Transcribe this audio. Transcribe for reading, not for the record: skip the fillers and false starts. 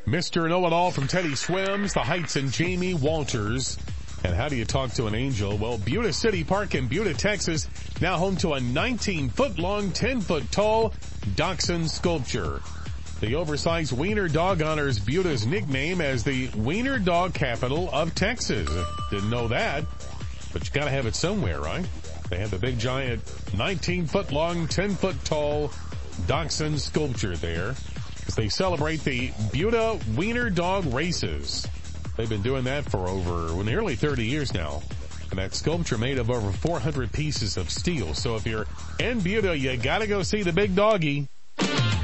Mr. Know-It-All from Teddy Swims, The Heights, and Jamie Walters. And how do you talk to an angel? Well, Buda City Park in Buda, Texas, now home to a 19-foot-long, 10-foot-tall dachshund sculpture. The oversized wiener dog honors Buta's nickname as the wiener dog capital of Texas. Didn't know that, but you gotta have it somewhere, right? They have the big giant 19-foot-long, 10-foot-tall dachshund sculpture there as they celebrate the Buda Wiener Dog Races. They've been doing that for over nearly 30 years now. And that sculpture made of over 400 pieces of steel. So if you're in Buda, you gotta go see the big doggy.